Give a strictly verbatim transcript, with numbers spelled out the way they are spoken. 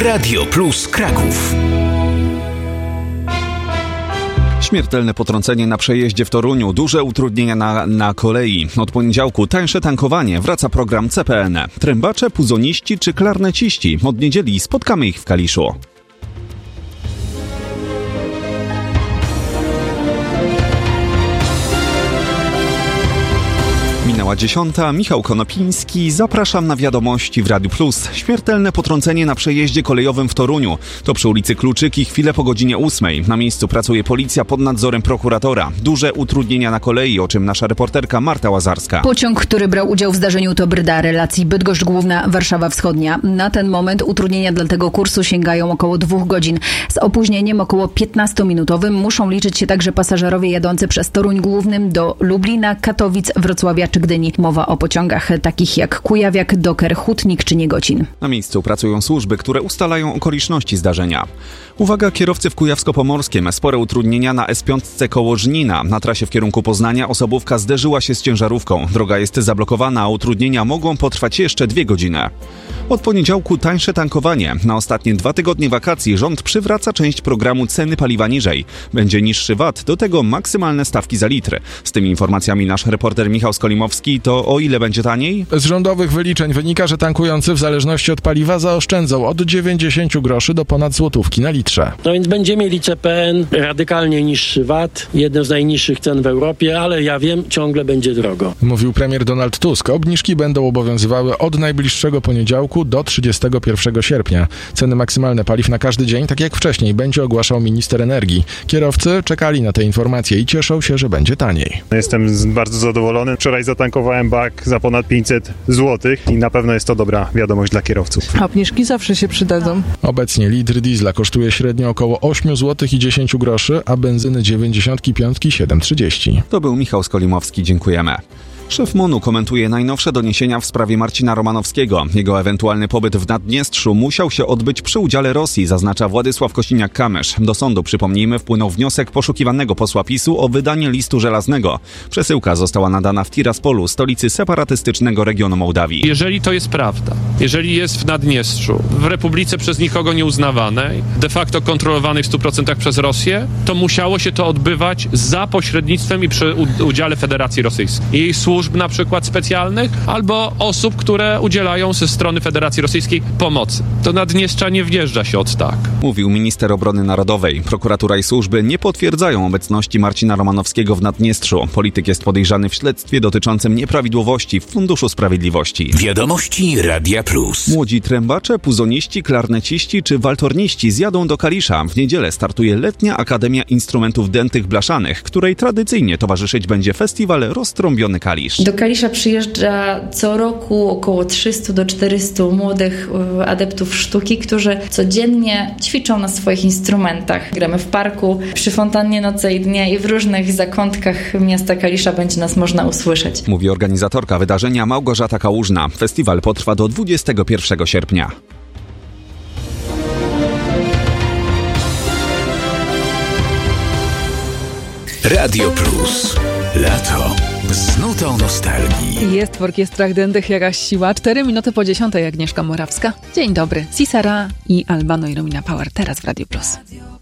Radio Plus Kraków. Śmiertelne potrącenie na przejeździe w Toruniu, duże utrudnienia na, na kolei. Od poniedziałku tańsze tankowanie, wraca program C P N. Trębacze, puzoniści czy klarneciści? Od niedzieli spotkamy ich w Kaliszu. Minęła dziesiąta, Michał Konopiński, zapraszam na wiadomości w Radiu Plus. Śmiertelne potrącenie na przejeździe kolejowym w Toruniu. To przy ulicy Kluczyki, chwilę po godzinie ósmej. Na miejscu pracuje policja pod nadzorem prokuratora. Duże utrudnienia na kolei, o czym nasza reporterka Marta Łazarska. Pociąg, który brał udział w zdarzeniu, to Brda, relacji Bydgoszcz Główna, Warszawa Wschodnia. Na ten moment utrudnienia dla tego kursu sięgają około dwóch godzin. Z opóźnieniem około piętnastominutowym muszą liczyć się także pasażerowie jadący przez Toruń Głównym do Lublina, Katowic, Wrocławia czy Gdyni. Mowa o pociągach takich jak Kujawiak, Doker, Hutnik czy Niegocin. Na miejscu pracują służby, które ustalają okoliczności zdarzenia. Uwaga kierowcy w Kujawsko-Pomorskiem. Spore utrudnienia na S pięć koło Żnina. Na trasie w kierunku Poznania osobówka zderzyła się z ciężarówką. Droga jest zablokowana, a utrudnienia mogą potrwać jeszcze dwie godziny. Od poniedziałku tańsze tankowanie. Na ostatnie dwa tygodnie wakacji rząd przywraca część programu Ceny paliwa niżej. Będzie niższy V A T, do tego maksymalne stawki za litr. Z tymi informacjami nasz reporter Michał Skolimowski. To o ile będzie taniej? Z rządowych wyliczeń wynika, że tankujący w zależności od paliwa zaoszczędzą od dziewięćdziesiąt groszy do ponad złotówki na litrze. No więc będziemy mieli C P N, radykalnie niższy V A T, jedne z najniższych cen w Europie, ale ja wiem, ciągle będzie drogo. Mówił premier Donald Tusk. Obniżki będą obowiązywały od najbliższego poniedziałku do trzydziestego pierwszego sierpnia. Ceny maksymalne paliw na każdy dzień, tak jak wcześniej, będzie ogłaszał minister energii. Kierowcy czekali na te informacje i cieszą się, że będzie taniej. Jestem bardzo zadowolony. Wczoraj zatankowałem bak za ponad pięćset złotych i na pewno jest to dobra wiadomość dla kierowców. Obniżki zawsze się przydadzą. Obecnie litr diesla kosztuje średnio około osiem złotych i dziesięć groszy, a benzyny dziewięćdziesiąt pięć siedem trzydzieści. To był Michał Skolimowski, dziękujemy. Szef M O N-u komentuje najnowsze doniesienia w sprawie Marcina Romanowskiego. Jego ewentualny pobyt w Naddniestrzu musiał się odbyć przy udziale Rosji, zaznacza Władysław Kosiniak-Kamysz. Do sądu, przypomnijmy, wpłynął wniosek poszukiwanego posła PiSu o wydanie listu żelaznego. Przesyłka została nadana w Tiraspolu, stolicy separatystycznego regionu Mołdawii. Jeżeli to jest prawda, jeżeli jest w Naddniestrzu, w Republice przez nikogo nieuznawanej, de facto kontrolowanej w stu procentach przez Rosję, to musiało się to odbywać za pośrednictwem i przy udziale Federacji Rosyjskiej. Jej służb na przykład specjalnych, albo osób, które udzielają ze strony Federacji Rosyjskiej pomocy. Do Naddniestrza nie wjeżdża się od tak. Mówił minister obrony narodowej. Prokuratura i służby nie potwierdzają obecności Marcina Romanowskiego w Naddniestrzu. Polityk jest podejrzany w śledztwie dotyczącym nieprawidłowości w Funduszu Sprawiedliwości. Wiadomości Radia Plus. Młodzi trębacze, puzoniści, klarneciści czy waltorniści zjadą do Kalisza. W niedzielę startuje letnia Akademia Instrumentów Dętych Blaszanych, której tradycyjnie towarzyszyć będzie festiwal Roztrąbiony Kalisz. Do Kalisza przyjeżdża co roku około trzysta do czterystu młodych adeptów sztuki, którzy codziennie ćwiczą na swoich instrumentach. Gramy w parku, przy fontannie nocy i dnia i w różnych zakątkach miasta Kalisza będzie nas można usłyszeć. Mówi organizatorka wydarzenia Małgorzata Kałużna. Festiwal potrwa do dwudziestego pierwszego sierpnia. Radio Plus. Lato z nutą nostalgii. Jest w orkiestrach Dętych jakaś siła. Cztery minuty po dziesiątej, Agnieszka Morawska. Dzień dobry. Sisara i Albano i Romina Power teraz w Radio Plus.